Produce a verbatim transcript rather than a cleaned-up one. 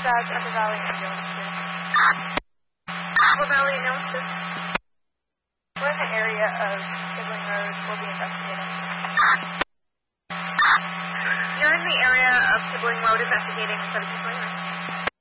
Dispatch, Upper Valley Ambulance. Upper Valley Ambulance. We're in the area of Sibling Road. We'll be investigating. You're in the area of Sibling Road investigating seventeen twenty-nine.